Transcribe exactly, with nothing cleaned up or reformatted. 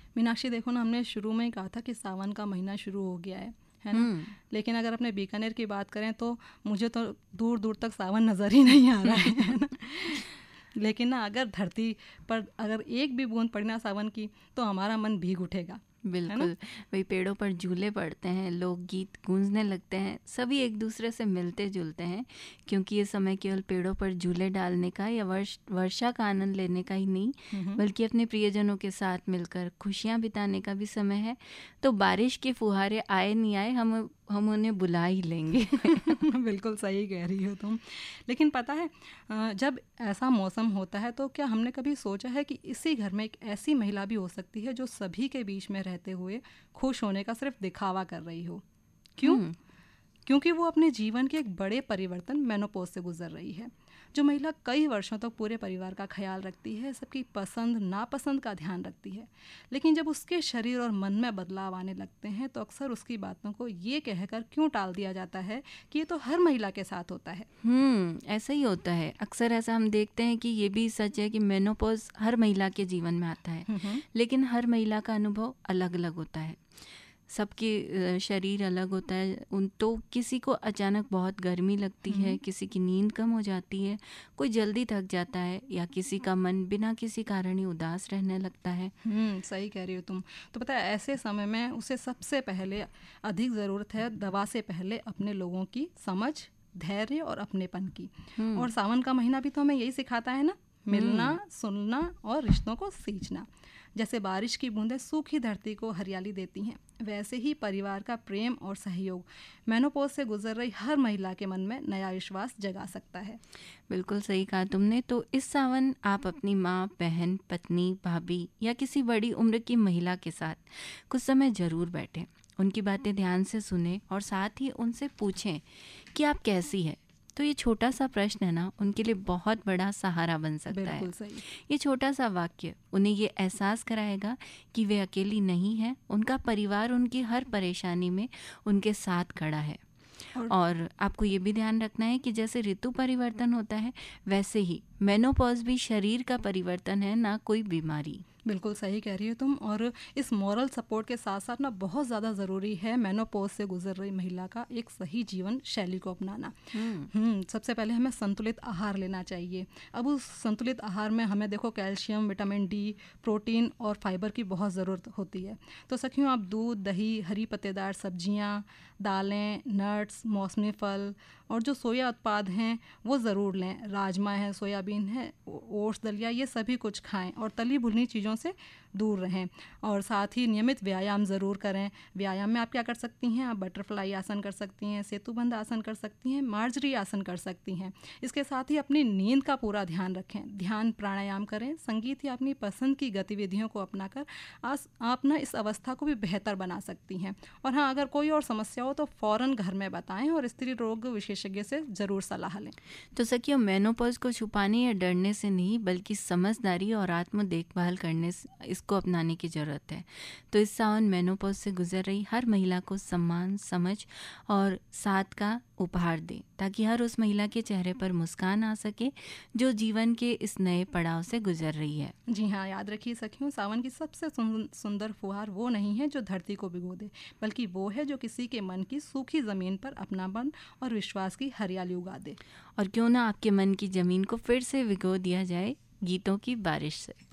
मीनाक्षी देखो ना, हमने शुरू में ही कहा था कि सावन का महीना शुरू हो गया है है ना। लेकिन अगर अपने बीकानेर की बात करें तो मुझे तो दूर दूर तक सावन नज़र ही नहीं आ रहा है, है ना। लेकिन ना अगर धरती पर अगर एक भी बूंद पड़ी ना सावन की तो हमारा मन भीग उठेगा। बिल्कुल, वही पेड़ों पर झूले पड़ते हैं, लोकगीत गूंजने लगते हैं, सभी एक दूसरे से मिलते जुलते हैं, क्योंकि ये समय केवल पेड़ों पर झूले डालने का या वर्ष वर्षा का आनंद लेने का ही नहीं, बल्कि अपने प्रियजनों के साथ मिलकर खुशियां बिताने का भी समय है। तो बारिश के फुहारे आए नहीं आए, हम हम उन्हें बुला ही लेंगे। बिल्कुल सही कह रही हो तुम। लेकिन पता है, जब ऐसा मौसम होता है तो क्या हमने कभी सोचा है कि इसी घर में एक ऐसी महिला भी हो सकती है जो सभी के बीच में रहते हुए खुश होने का सिर्फ दिखावा कर रही हो? क्यों? क्योंकि वो अपने जीवन के एक बड़े परिवर्तन मेनोपॉज से गुजर रही है। जो महिला कई वर्षों तक पूरे परिवार का ख्याल रखती है, सबकी पसंद नापसंद का ध्यान रखती है, लेकिन जब उसके शरीर और मन में बदलाव आने लगते हैं तो अक्सर उसकी बातों को ये कहकर क्यों टाल दिया जाता है कि ये तो हर महिला के साथ होता है। हम्म ऐसा ही होता है। अक्सर ऐसा हम देखते हैं कि ये भी सच है कि मेनोपॉज हर महिला के जीवन में आता है, लेकिन हर महिला का अनुभव अलग अलग होता है, सबके शरीर अलग होता है। उन तो किसी को अचानक बहुत गर्मी लगती है, किसी की नींद कम हो जाती है, कोई जल्दी थक जाता है, या किसी का मन बिना किसी कारण ही उदास रहने लगता है। हम्म सही कह रही हो तुम। तो पता है, ऐसे समय में उसे सबसे पहले अधिक ज़रूरत है दवा से पहले अपने लोगों की समझ, धैर्य और अपनेपन की। और सावन का महीना भी तो हमें यही सिखाता है ना, मिलना, सुनना और रिश्तों को सींचना। जैसे बारिश की बूंदें सूखी धरती को हरियाली देती हैं, वैसे ही परिवार का प्रेम और सहयोग मेनोपॉज से गुजर रही हर महिला के मन में नया विश्वास जगा सकता है। बिल्कुल सही कहा तुमने। तो इस सावन आप अपनी माँ, बहन, पत्नी, भाभी या किसी बड़ी उम्र की महिला के साथ कुछ समय जरूर बैठें, उनकी बातें ध्यान से सुनें और साथ ही उनसे पूछें कि आप कैसी है। तो ये छोटा सा प्रश्न है ना, उनके लिए बहुत बड़ा सहारा बन सकता है। सही। ये छोटा सा वाक्य उन्हें ये एहसास कराएगा कि वे अकेली नहीं हैं, उनका परिवार उनकी हर परेशानी में उनके साथ खड़ा है। और, और आपको ये भी ध्यान रखना है कि जैसे ऋतु परिवर्तन होता है, वैसे ही मेनोपॉज भी शरीर का परिवर्तन है, ना कोई बीमारी। बिल्कुल सही कह रही हो तुम। और इस मॉरल सपोर्ट के साथ साथ ना बहुत ज़्यादा ज़रूरी है मेनोपॉज से गुजर रही महिला का एक सही जीवन शैली को अपनाना। हम्म सबसे पहले हमें संतुलित आहार लेना चाहिए। अब उस संतुलित आहार में हमें देखो कैल्शियम, विटामिन डी, प्रोटीन और फाइबर की बहुत ज़रूरत होती है। तो सखियों, आप दूध, दही, हरी पत्तेदार सब्जियाँ, दालें, नट्स, मौसमी फल और जो सोया उत्पाद हैं वो ज़रूर लें। राजमा है, सोयाबीन है, ओट्स, दलिया, ये सभी कुछ खाएं और तली भुनी चीज़ों से दूर रहें। और साथ ही नियमित व्यायाम ज़रूर करें। व्यायाम में आप क्या कर सकती हैं? आप बटरफ्लाई आसन कर सकती हैं, सेतुबंध आसन कर सकती हैं, मार्जरी आसन कर सकती हैं। इसके साथ ही अपनी नींद का पूरा ध्यान रखें, ध्यान प्राणायाम करें, संगीत या अपनी पसंद की गतिविधियों को अपनाकर आप ना इस अवस्था को भी बेहतर बना सकती हैं। और हाँ, अगर कोई और समस्या हो तो फ़ौरन घर में बताएं और स्त्री रोग विशेषज्ञ से ज़रूर सलाह लें। तो सखियों, मेनोपॉज को छुपाने या डरने से नहीं, बल्कि समझदारी और आत्म देखभाल करने से इसको अपनाने की ज़रूरत है। तो इस सावन मेनोपॉज से गुजर रही हर महिला को सम्मान, समझ और साथ का उपहार दें, ताकि हर उस महिला के चेहरे पर मुस्कान आ सके जो जीवन के इस नए पड़ाव से गुजर रही है। जी हाँ, याद रखिए सखियों, सावन की सबसे सुंदर फुहार वो नहीं है जो धरती को भिगो दे, बल्कि वो है जो किसी के मन की सूखी ज़मीन पर अपनापन और विश्वास की हरियाली उगा दे। और क्यों ना आपके मन की ज़मीन को फिर से भिगो दिया जाए गीतों की बारिश से।